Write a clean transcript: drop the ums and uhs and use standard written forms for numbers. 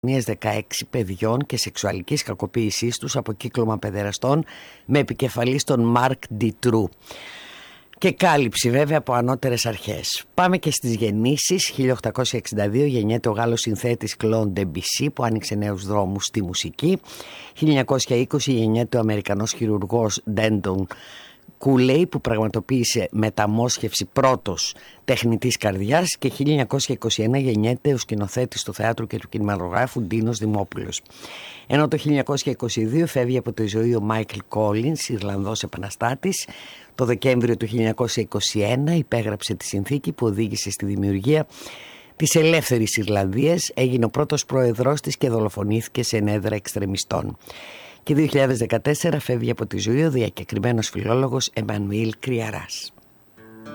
16 παιδιών και σεξουαλικής κακοποίησής τους από κύκλωμα παιδεραστών με επικεφαλής τον Μάρκ Ντιτρού. Και κάλυψη βέβαια από ανώτερες αρχές. Πάμε και στις γεννήσεις. 1862 γεννιέται ο Γάλλος συνθέτης Κλον Ντεμπισί που άνοιξε νέους δρόμους στη μουσική. 1920 γεννιέται ο Αμερικανός χειρουργός Ντέντον Κούλεϊ που πραγματοποίησε μεταμόσχευση πρώτος τεχνητής καρδιάς, και 1921 γεννιέται ο σκηνοθέτης του θεάτρου και του κινηματογράφου Ντίνος Δημόπουλος. Ενώ το 1922 φεύγει από τη ζωή ο Μάικλ Κόλινς, Ιρλανδός επαναστάτης. Το Δεκέμβριο του 1921 υπέγραψε τη συνθήκη που οδήγησε στη δημιουργία της ελεύθερης Ιρλανδίας, έγινε ο πρώτος πρόεδρος της και δολοφονήθηκε σε ενέδρα εξτρεμιστών. Και 2014 φεύγει από τη ζωή ο διακεκριμένος φιλόλογος Εμμανουήλ Κριαράς.